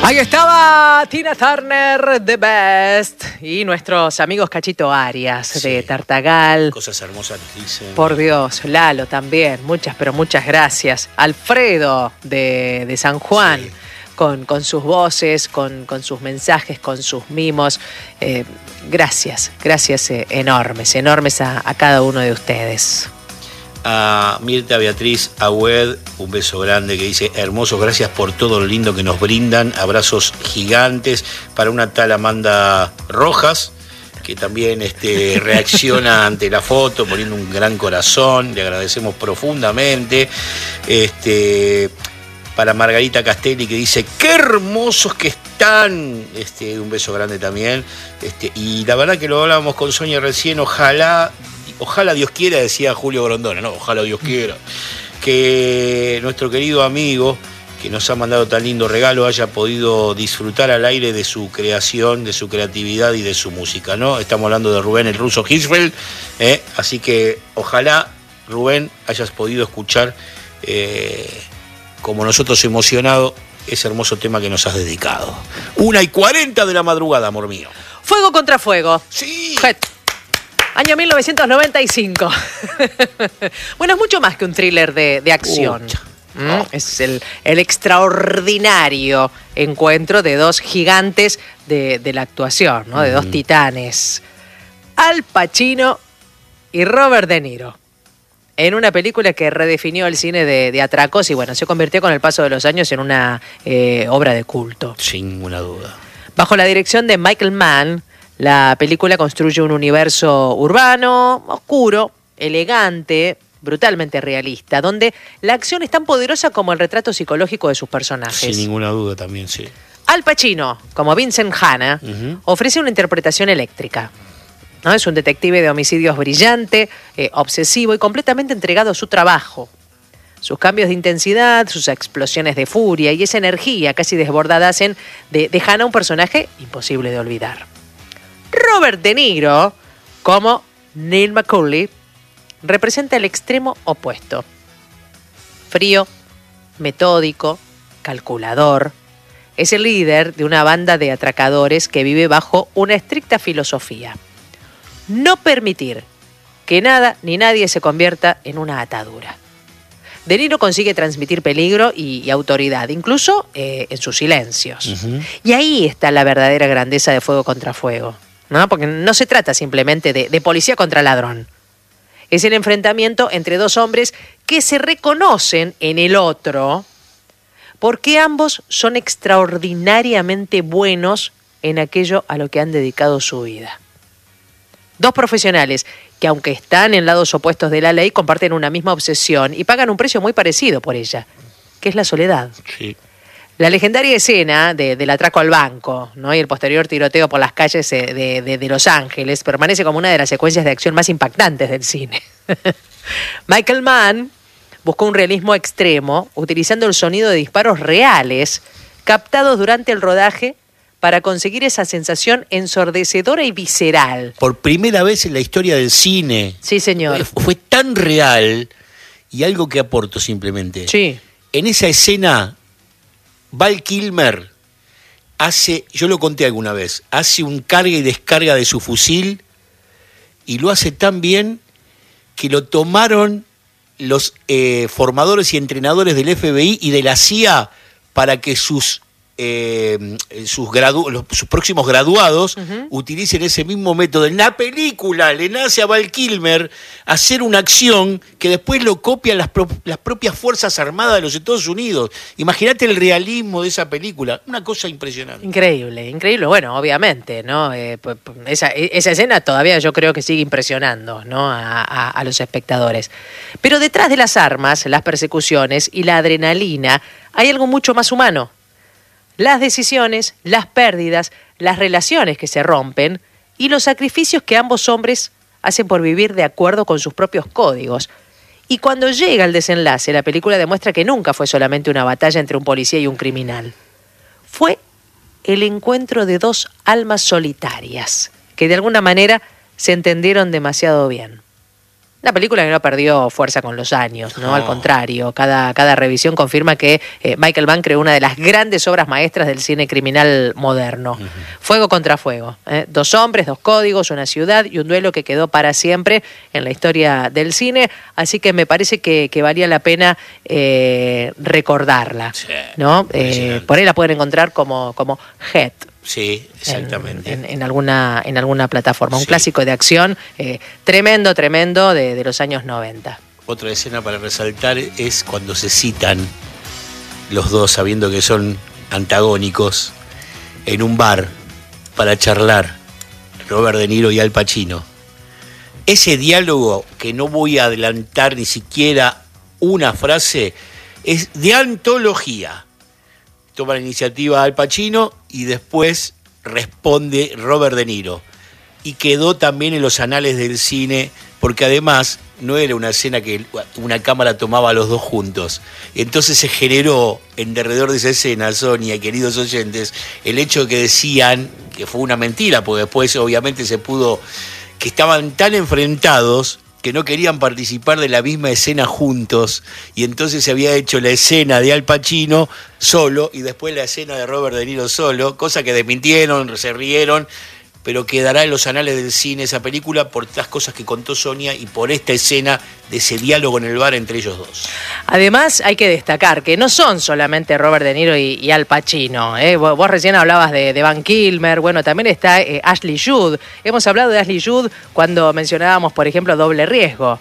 Ahí estaba Tina Turner, The Best, y nuestros amigos Cachito Arias, sí, de Tartagal. Cosas hermosas dicen. Por Dios, Lalo también, muchas, pero muchas gracias. Alfredo de San Juan, sí, con sus voces, con sus mensajes, con sus mimos. Gracias enormes a cada uno de ustedes. A Mirta Beatriz Agüed, un beso grande, que dice: hermoso, gracias por todo lo lindo que nos brindan, abrazos gigantes. Para una tal Amanda Rojas, que también reacciona ante la foto poniendo un gran corazón, le agradecemos profundamente. Para Margarita Castelli, que dice: qué hermosos que están, un beso grande también. Y la verdad que lo hablábamos con Sonia recién, ojalá Dios quiera, decía Julio Grondona, no, ojalá Dios quiera, que nuestro querido amigo que nos ha mandado tan lindo regalo haya podido disfrutar al aire de su creación, de su creatividad y de su música, ¿no? Estamos hablando de Rubén el Ruso Hirschfeld, así que ojalá, Rubén, hayas podido escuchar como nosotros emocionado ese hermoso tema que nos has dedicado. 1:40 de la madrugada, amor mío. Fuego contra fuego. Sí. Año 1995. Bueno, es mucho más que un thriller de acción. Es el extraordinario encuentro de dos gigantes de la actuación, ¿no? De dos titanes. Al Pacino y Robert De Niro. En una película que redefinió el cine de atracos y, bueno, se convirtió con el paso de los años en una obra de culto. Sin ninguna duda. Bajo la dirección de Michael Mann, la película construye un universo urbano, oscuro, elegante, brutalmente realista, donde la acción es tan poderosa como el retrato psicológico de sus personajes. Sin ninguna duda también, sí. Al Pacino, como Vincent Hanna, ofrece una interpretación eléctrica, ¿no? Es un detective de homicidios brillante, obsesivo y completamente entregado a su trabajo. Sus cambios de intensidad, sus explosiones de furia y esa energía casi desbordada hacen de Hanna un personaje imposible de olvidar. Robert De Niro, como Neil McCauley, representa el extremo opuesto. Frío, metódico, calculador. Es el líder de una banda de atracadores que vive bajo una estricta filosofía: no permitir que nada ni nadie se convierta en una atadura. De Niro consigue transmitir peligro y autoridad, incluso en sus silencios. Y ahí está la verdadera grandeza de Fuego contra Fuego, ¿no? Porque no se trata simplemente de policía contra ladrón. Es el enfrentamiento entre dos hombres que se reconocen en el otro porque ambos son extraordinariamente buenos en aquello a lo que han dedicado su vida. Dos profesionales que, aunque están en lados opuestos de la ley, comparten una misma obsesión y pagan un precio muy parecido por ella, que es la soledad. Sí. La legendaria escena del atraco al banco, ¿no? Y el posterior tiroteo por las calles de Los Ángeles permanece como una de las secuencias de acción más impactantes del cine. Michael Mann buscó un realismo extremo utilizando el sonido de disparos reales captados durante el rodaje para conseguir esa sensación ensordecedora y visceral. Por primera vez en la historia del cine. Sí, señor. Fue tan real, y algo que aporto simplemente. Sí. En esa escena, Val Kilmer hace, yo lo conté alguna vez, hace un carga y descarga de su fusil y lo hace tan bien que lo tomaron los formadores y entrenadores del FBI y de la CIA para que sus próximos graduados utilicen ese mismo método. En la película le nace a Val Kilmer hacer una acción que después lo copian las propias Fuerzas Armadas de los Estados Unidos. Imagínate el realismo de esa película, una cosa impresionante. Increíble. Bueno, obviamente, ¿no? Esa escena todavía yo creo que sigue impresionando, ¿no? a los espectadores. Pero detrás de las armas, las persecuciones y la adrenalina hay algo mucho más humano. Las decisiones, las pérdidas, las relaciones que se rompen y los sacrificios que ambos hombres hacen por vivir de acuerdo con sus propios códigos. Y cuando llega el desenlace, la película demuestra que nunca fue solamente una batalla entre un policía y un criminal. Fue el encuentro de dos almas solitarias que de alguna manera se entendieron demasiado bien. Una película que no perdió fuerza con los años, ¿no? Al contrario, cada revisión confirma que Michael Mann creó una de las grandes obras maestras del cine criminal moderno. Fuego contra fuego. 2 hombres, 2 códigos, una ciudad y un duelo que quedó para siempre en la historia del cine. Así que me parece que valía la pena recordarla, ¿no? Por ahí la pueden encontrar como Head. Sí, exactamente. En alguna plataforma. Un clásico de acción tremendo de los años 90. Otra escena para resaltar es cuando se citan los dos, sabiendo que son antagónicos, en un bar para charlar, Robert De Niro y Al Pacino. Ese diálogo, que no voy a adelantar ni siquiera una frase, es de antología. Toma la iniciativa Al Pacino y después responde Robert De Niro. Y quedó también en los anales del cine, porque además no era una escena que una cámara tomaba a los dos juntos. Entonces se generó en derredor de esa escena, Sonia, queridos oyentes, el hecho de que decían que fue una mentira, porque después obviamente se pudo, que estaban tan enfrentados que no querían participar de la misma escena juntos, y entonces se había hecho la escena de Al Pacino solo y después la escena de Robert De Niro solo, cosa que desmintieron, se rieron, pero quedará en los anales del cine esa película por las cosas que contó Sonia y por esta escena de ese diálogo en el bar entre ellos dos. Además, hay que destacar que no son solamente Robert De Niro y Al Pacino. Vos recién hablabas de Val Kilmer, bueno, también está Ashley Judd. Hemos hablado de Ashley Judd cuando mencionábamos, por ejemplo, Doble Riesgo,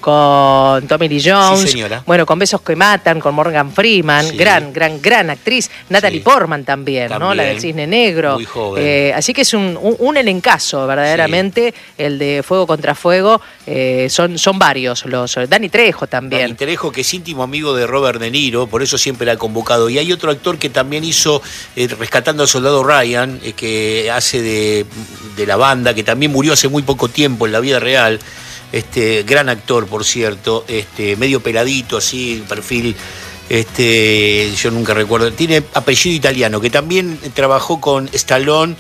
con Tommy Lee Jones, sí, señora. Bueno, con Besos que Matan, con Morgan Freeman, sí. gran actriz, Natalie Portman también, ¿no? La del Cisne Negro. Muy joven. Así que es un elencazo, verdaderamente, el de Fuego contra Fuego. Son varios. Danny Trejo también. Danny Trejo, que es íntimo amigo de Robert De Niro, por eso siempre la ha convocado. Y hay otro actor que también hizo Rescatando al Soldado Ryan, que hace de la banda, que también murió hace muy poco tiempo en la vida real. Gran actor, por cierto, medio peladito, así, perfil, yo nunca recuerdo. Tiene apellido italiano, que también trabajó con Stallone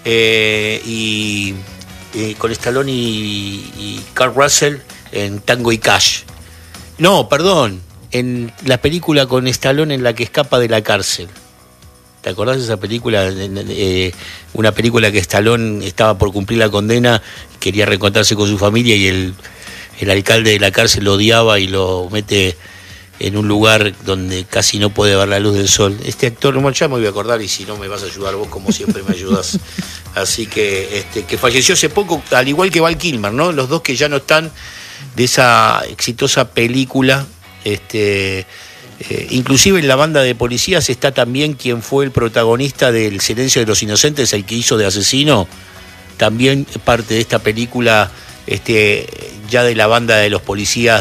con Stallone y Kurt Russell en Tango y Cash. No, perdón, en la película con Stallone en la que escapa de la cárcel. ¿Te acordás de esa película? Una película que Stallone estaba por cumplir la condena, quería reencontrarse con su familia y el alcalde de la cárcel lo odiaba y lo mete en un lugar donde casi no puede ver la luz del sol. Este actor, ya me voy a acordar, y si no me vas a ayudar vos, como siempre me ayudás. Así que falleció hace poco, al igual que Val Kilmer, ¿no? Los dos que ya no están de esa exitosa película. Inclusive en la banda de policías está también quien fue el protagonista del Silencio de los Inocentes, el que hizo de asesino, también parte de esta película, ya de la banda de los policías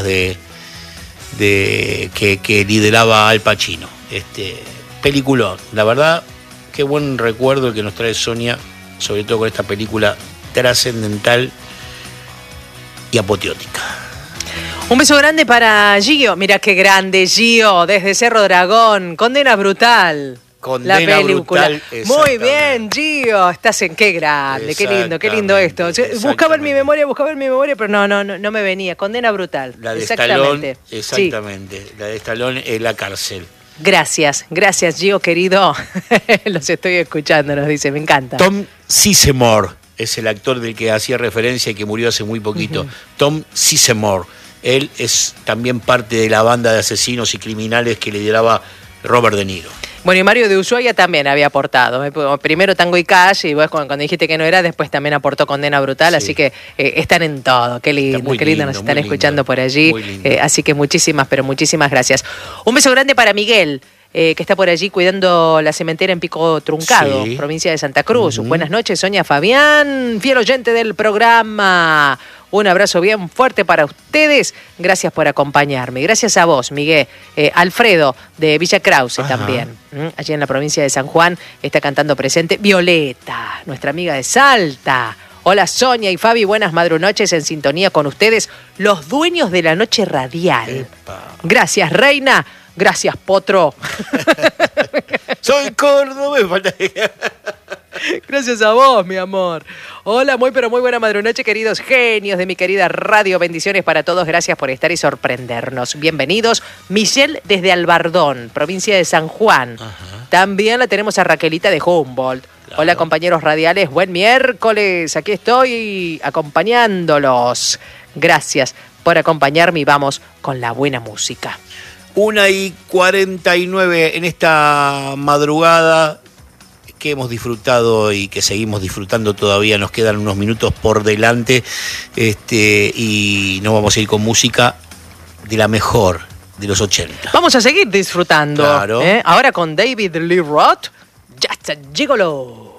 que lideraba Al Pacino. Peliculón, la verdad, qué buen recuerdo el que nos trae Sonia, sobre todo con esta película trascendental y apoteótica. Un beso grande para Gio. Mira qué grande, Gio, desde Cerro Dragón. Condena Brutal. Condena la película. Brutal. Muy bien, Gio. Estás en qué grande, qué lindo esto. Buscaba en mi memoria, pero no me venía. Condena Brutal. La de Stallone, exactamente. Sí. La de Stallone en la cárcel. Gracias, Gio, querido. Los estoy escuchando, nos dice, me encanta. Tom Sizemore es el actor del que hacía referencia y que murió hace muy poquito. Tom Sizemore. Él es también parte de la banda de asesinos y criminales que lideraba Robert De Niro. Bueno, y Mario de Ushuaia también había aportado. Primero Tango y Cash, y vos cuando dijiste que no era, después también aportó Condena Brutal, sí. Así que están en todo. Qué lindo, nos están escuchando por allí. Así que muchísimas gracias. Un beso grande para Miguel, que está por allí cuidando la cementera en Pico Truncado, sí. Provincia de Santa Cruz. Buenas noches, Sonia Fabián, fiel oyente del programa. Un abrazo bien fuerte para ustedes. Gracias por acompañarme. Gracias a vos, Miguel. Alfredo, de Villa Krause también. Allí en la provincia de San Juan está cantando presente. Violeta, nuestra amiga de Salta. Hola, Sonia y Fabi. Buenas madrunoches en sintonía con ustedes, los dueños de la noche radial. Epa. Gracias, Reina. Gracias, Potro. Soy cordobés. Gracias a vos, mi amor. Hola, muy pero muy buena madrunoche, queridos genios de mi querida radio. Bendiciones para todos, gracias por estar y sorprendernos. Bienvenidos. Michelle desde Albardón, provincia de San Juan. Ajá. También la tenemos a Raquelita de Humboldt. Claro. Hola, compañeros radiales, buen miércoles. Aquí estoy acompañándolos. Gracias por acompañarme y vamos con la buena música. 1:49 en esta madrugada que hemos disfrutado y que seguimos disfrutando todavía. Nos quedan unos minutos por delante y nos vamos a ir con música de la mejor de los 80. Vamos a seguir disfrutando. Claro. Ahora con David Lee Roth, Just a Gigolo.